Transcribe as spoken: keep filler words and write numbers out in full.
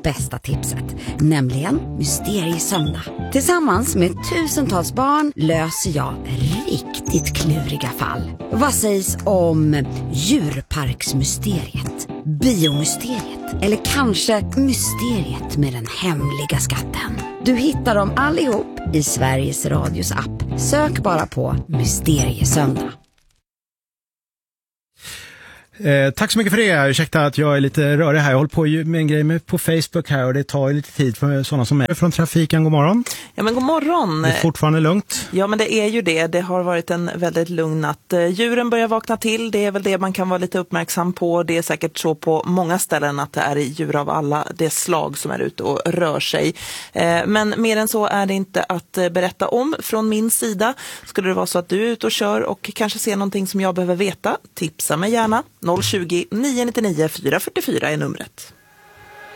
bästa tipset, nämligen Mysteriesöndag. Tillsammans med tusentals barn löser jag riktigt kluriga fall. Vad sägs om djurparksmysteriet, biomysteriet eller kanske mysteriet med den hemliga skatten? Du hittar dem allihop i Sveriges Radios app. Sök bara på Mysteriesöndag. Eh, tack så mycket för det. Ursäkta att jag är lite rörig här. Jag håller på med en grej med på Facebook här och det tar lite tid för sådana som är från trafiken. God morgon. Ja, men god morgon. Det är fortfarande lugnt. Ja, men det är ju det. Det har varit en väldigt lugn natt. Djuren börjar vakna till. Det är väl det man kan vara lite uppmärksam på. Det är säkert så på många ställen att det är djur av alla det slag som är ute och rör sig. Men mer än så är det inte att berätta om från min sida. Skulle det vara så att du är ute och kör och kanske ser någonting som jag behöver veta, tipsa mig gärna. noll tjugo, nio nio nio, fyra fyra fyra är numret.